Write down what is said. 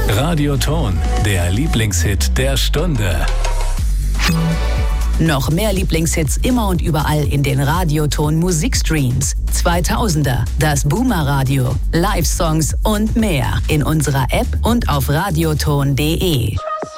Radioton, der Lieblingshit der Stunde. Noch mehr Lieblingshits immer und überall in den Radioton Musikstreams. 2000er, das Boomer Radio, Live-Songs und mehr in unserer App und auf radioton.de.